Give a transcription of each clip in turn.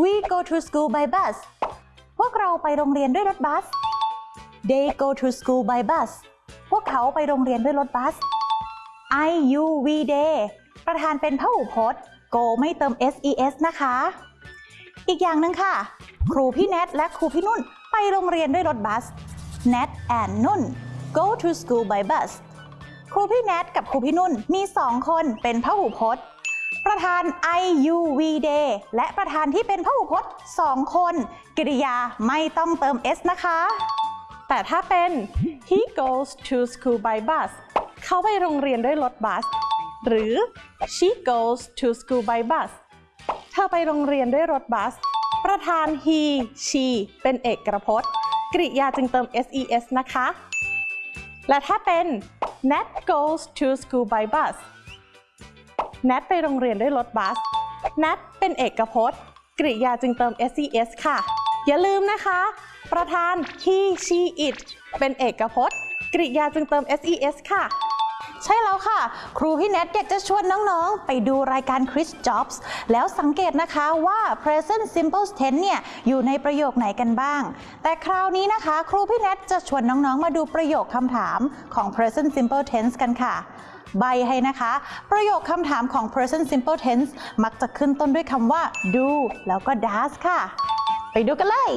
We go to school by bus พวกเราไปโรงเรียนด้วยรถบัส They go to school by bus พวกเขาไปโรงเรียนด้วยรถบัส we they ประธานเป็นพหูพจน์ go ไม่เติม ses นะคะอีกอย่างหนึ่งค่ะครูพี่แนทและครูพี่นุ่นไปโรงเรียนด้วยรถบัส Nat and นุ่น go to school by bus ครูพี่แนทกับครูพี่นุ่นมี2คนเป็นพหูพจน์ประธาน we they และประธานที่เป็นพหูพจน์2คนกริยาไม่ต้องเติม s นะคะแต่ถ้าเป็น he goes to school by bus เขาไปโรงเรียนด้วยรถบัสหรือ she goes to school by bus เธอไปโรงเรียนด้วยรถบัสประธาน he she เป็นเอกพจน์กริยาจึงเติม ses นะคะและถ้าเป็น Nat goes to school by bus Nat ไปโรงเรียนด้วยรถบัส Nat เป็นเอกพจน์กริยาจึงเติม ses ค่ะอย่าลืมนะคะประธาน he she it เป็นเอกพจน์กริยาจึงเติม ses ค่ะใช่แล้วค่ะครูพี่แนทอยากจะชวนน้องๆไปดูรายการ Chris Jobs แล้วสังเกตนะคะว่า present simple tense เนี่ยอยู่ในประโยคไหนกันบ้างแต่คราวนี้นะคะครูพี่แนทจะชวนน้องๆมาดูประโยคคำถามของ present simple tense กันค่ะใบให้นะคะประโยคคำถามของ present simple tense มักจะขึ้นต้นด้วยคำว่า do แล้วก็ does ค่ะไปดูกันเลย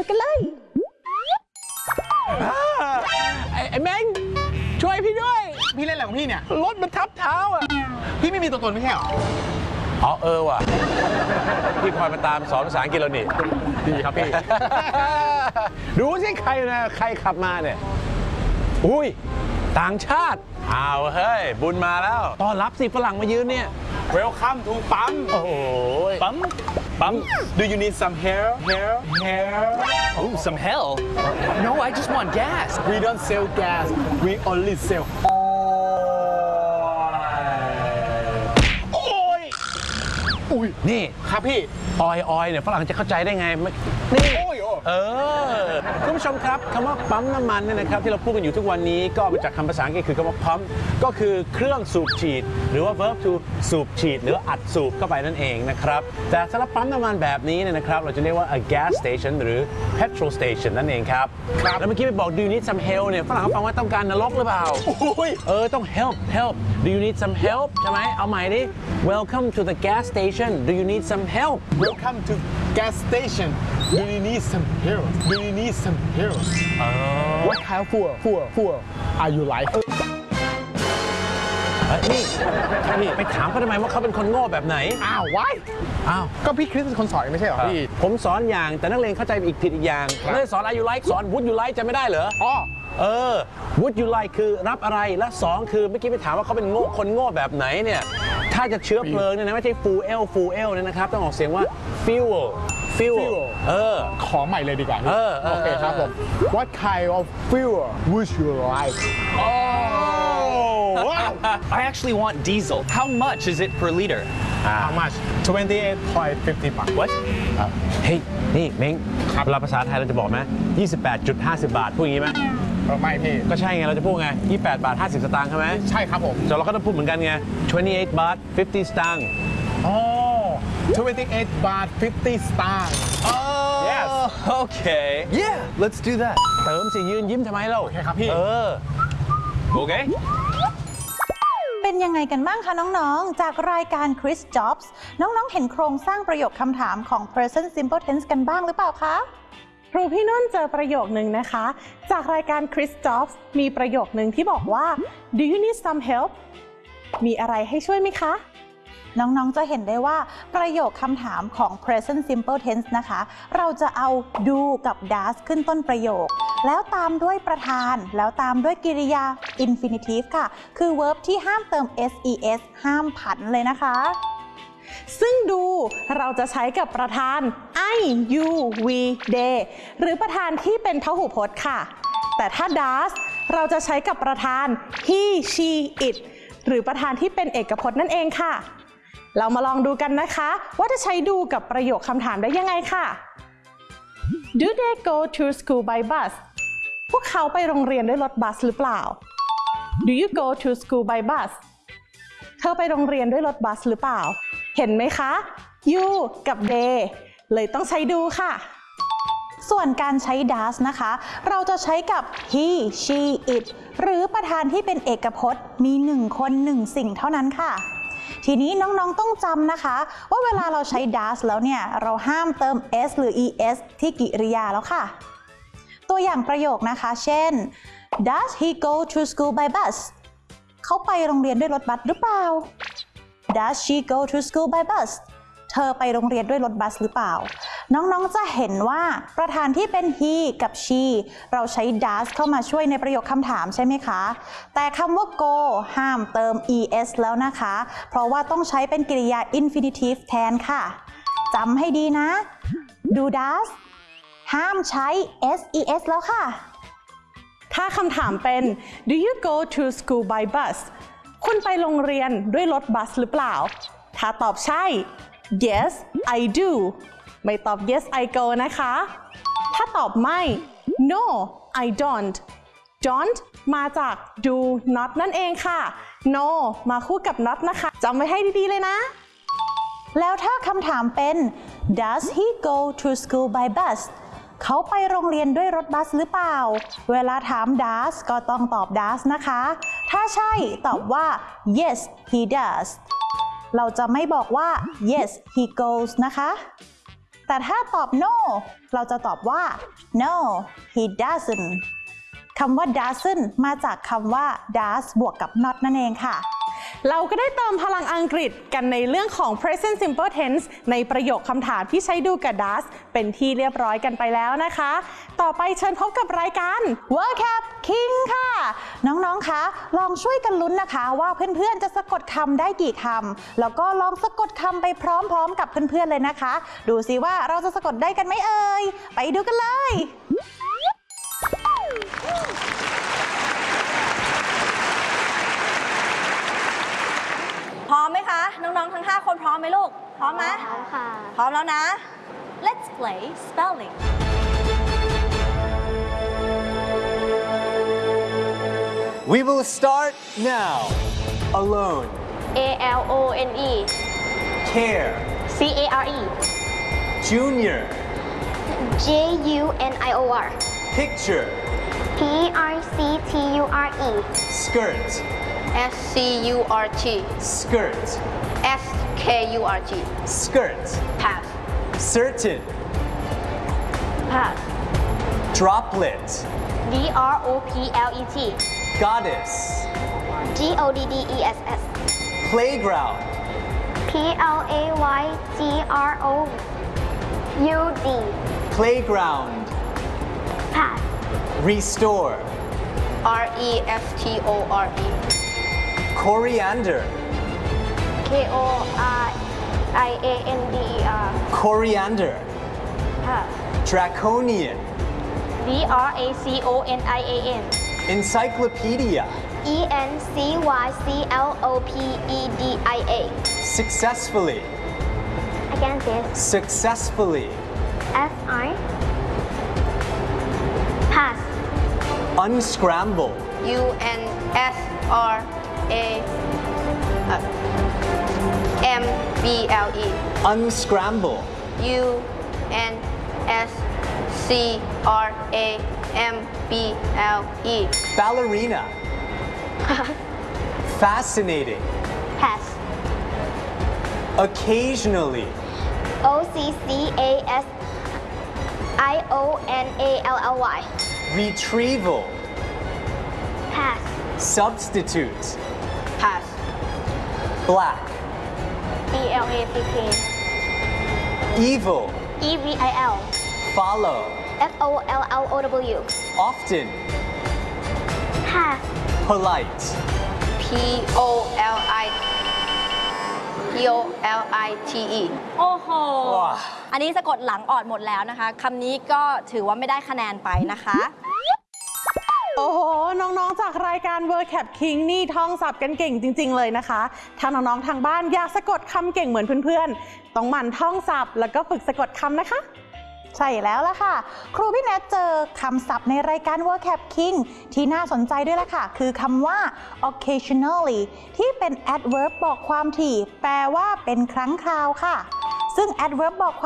ไอ้แมงช่วยพี่ด้วยพี่เล่นอะไรของพี่เนี่ยรถมันทับเท้าอ่ะพี่ไม่มีตัวตนไม่ใช่หรออ๋อว่ะพี่คอยมาตามสอนภาษาอังกฤษเรานี่ดีครับพี่ดูสิใครนะใครขับมาเนี่ยอุ้ยต่างชาติอ้าวเฮ้ยบุญมาแล้วต้อนรับสิฝรั่งมายืนเนี่ย Welcome to ปั๊มโอ้โหปั๊มDo you need some help? Oh, some help? No, I just want gas. We don't sell gas. We only sell oil. อุ้ยนี่ครับพี่ออยเนี่ยฝรั่งจะเข้าใจได้ไงนี่คุณผู้ชมครับคำว่าปั๊มน้ำมันเนี่ยนะครับที่เราพูดกันอยู่ทุกวันนี้ก็มาจากคำภาษาอังกฤษคือคำว่า pump ก็คือเครื่องสูบฉีดหรือว่า verb to สูบฉีดหรืออัดสูบเข้าไปนั่นเองนะครับแต่สำหรับปั๊มน้ำมันแบบนี้เนี่ยนะครับเราจะเรียกว่า a gas station หรือ petrol station นั่นเองครับแล้วเมื่อกี้ไปบอก do you need some help เนี่ยฝรั่งเขาฟังว่าต้องการนรกหรือเปล่าต้อง help do you need some help ใช่ไหมเอาใหม่ดิ welcome to the gas station do you need some help welcome to gas station do you need some help what kind of fuel are you like นี่ไปถามเขาทำไมว่าเขาเป็นคนโง่แบบไหนก็พี่คริสเป็นคนสอนไม่ใช่เหรอพี่ผมสอนอย่างแต่นักเรียนเข้าใจอีกผิดอีกอย่างไม่ได้สอน are you like สอน would you like จะไม่ได้เหรอwould you like คือรับอะไรและ2คือเมื่อกี้ไปถามว่าเขาเป็นคนโง่แบบไหนเนี่ยถ้าจะเชื้อเพลิงเนี่ยนะไม่ใช่ fuel เนี่ยนะครับต้องออกเสียงว่า fuel ขอใหม่เลยดีกว่าโอเคครับผม What kind of fuel would you like I actually want diesel. How much is it per liter? How much? 28.50 baht. What? เฮ้ยนี่เม้งเวลาภาษาไทยเราจะบอกไหม28.50 บาทพูดอย่างนี้ไหมไม่พี่ก็ใช่ไงเราจะพูดไง28 บาท 50 สตางค์ใช่ไหมใช่ครับผมแต่เราก็ต้องพูดเหมือนกันไง28 บาท 50 สตางค์ 28 baht 50 staan. Yes. Okay. Yeah, let's do that. เติมสิยืนยิ้มทำไมเราโอเคครับพี่ Okay. เป็นยังไงกันบ้างคะน้องๆจากรายการ Chris Jobs น้องๆเห็นโครงสร้างประโยคคำถามของ present simple tense กันบ้างหรือเปล่าคะครูพี่นุ่นเจอประโยคนึงนะคะจากรายการ Chris Jobs มีประโยคนึงที่บอกว่า Do you need some help มีอะไรให้ช่วยไหมคะน้องๆจะเห็นได้ว่าประโยคคำถามของ present simple tense นะคะเราจะเอา do กับ does ขึ้นต้นประโยคแล้วตามด้วยประธานแล้วตามด้วยกริยา infinitive ค่ะคือ verb ที่ห้ามเติม ses ห้ามผันเลยนะคะซึ่งดูเราจะใช้กับประธาน we they หรือประธานที่เป็นพหูพจน์ค่ะแต่ถ้า does เราจะใช้กับประธาน he she it หรือประธานที่เป็นเอกพจน์นั่นเองค่ะเรามาลองดูกันนะคะว่าจะใช้ดูกับประโยคคำถามได้ยังไงค่ะ Do they go to school by bus พวกเขาไปโรงเรียนด้วยรถบัสหรือเปล่า Do you go to school by bus เธอไปโรงเรียนด้วยรถบัสหรือเปล่าเห็นไหมคะ you กับ they เลยต้องใช้doค่ะส่วนการใช้ does นะคะ เราจะใช้กับ he she it หรือประธานที่เป็นเอกพจน์มี1คน1สิ่งเท่านั้นค่ะ ทีนี้น้องๆต้องจำนะคะว่าเวลาเราใช้ does แล้วเนี่ยเราห้ามเติม s หรือ es ที่กริยาแล้วค่ะ ตัวอย่างประโยคนะคะเช่น Does he go to school by bus เขาไปโรงเรียนด้วยรถบัสหรือเปล่า Does she go to school by bus เธอไปโรงเรียนด้วยรถบัสหรือเปล่า น้องๆจะเห็นว่าประธานที่เป็น he กับ she เราใช้ does เข้ามาช่วยในประโยคคำถามใช่ไหมคะ แต่คำว่า go ห้ามเติม es แล้วนะคะ เพราะว่าต้องใช้เป็นกริยา infinitive แทนค่ะจำให้ดีนะ do does ห้ามใช้ ses แล้วค่ะถ้าคำถามเป็น Do you go to school by bus คุณไปโรงเรียนด้วยรถบัสหรือเปล่า ถ้าตอบใช่ Yes I do ไม่ตอบ Yes I go นะคะ ถ้าตอบไม่ No I don't มาจาก do not นั่นเองค่ะ No มาคู่กับ not นะคะจำไว้ให้ดีๆเลยนะแล้วถ้าคำถามเป็น Does he go to school by bus เขาไปโรงเรียนด้วยรถบัสหรือเปล่า เวลาถาม does ก็ต้องตอบ does นะคะ ถ้าใช่ตอบว่า yes he does เราจะไม่บอกว่า yes he goes นะคะ แต่ถ้าตอบ no เราจะตอบว่า no he doesn't คำว่า doesn't มาจากคำว่า does บวกกับ not นั่นเองค่ะเราก็ได้เติมพลังอังกฤษกันในเรื่องของ present simple tense ในประโยคคำถามที่ใช้doกับ does เป็นที่เรียบร้อยกันไปแล้วนะคะ ต่อไปเชิญพบกับรายการ vocab king ค่ะ น้องๆ คะลองช่วยกันลุ้นนะคะว่าเพื่อนๆ จะสะกดคำได้กี่คำแล้วก็ลองสะกดคำไปพร้อมๆ กับเพื่อนๆ เลยนะคะ ดูสิว่าเราจะสะกดได้กันไหมเอ่ย ไปดูกันเลยพร้อมไหมคะ น้องๆ ทั้ง 5 คนพร้อมไหมลูก พร้อมไหมพร้อมค่ะพร้อมแล้วนะ Let's play spelling We will start now. Alone. ALONE Care. CARE Junior. JUNIOR Picture. PRCTURE Skirt. SCURT Skirt. SKURT Skirt. pass Certain. Pass Droplet. DROPLET Goddess. GODDESS Playground. PLAYGROUD Playground. Pass Restore. RESTORE Coriander. KORIANDER Coriander. Pass Draconian. DRACONIAN Encyclopedia. ENCYCLOPEDIA Successfully. Again this Successfully. FI Pass Unscramble. UNSRAMBLE Unscramble. UNSCRAMBLE Ballerina. Fascinating. Pass Occasionally. OCCASIONALLY Retrieval. Pass Substitute. pass Black. BLACK Evil. EVIL Follow. FOLLOW Often. Pass Polite. POLITE โอ้โหว้าอันนี้สะกดหลังออดหมดแล้วนะคะ คำนี้ก็ถือว่าไม่ได้คะแนนไปนะคะโอ้โห น้องๆ จากรายการ vocab king นี่ท่องศัพท์กันเก่งจริงๆ เลยนะคะ ถ้าน้องๆ ทางบ้านอยากสะกดคำเก่งเหมือนเพื่อนๆ ต้องหมั่นท่องศัพท์แล้วก็ฝึกสะกดคำนะคะใช่แล้วล่ะค่ะ ครูพี่แนทเจอคำศัพท์ในรายการ vocab king ที่น่าสนใจด้วยล่ะค่ะ คือคำว่า occasionally ที่เป็น adverb บอกความถี่ แปลว่าเป็นครั้งคราวค่ะ ซึ่ง adverb บอกความ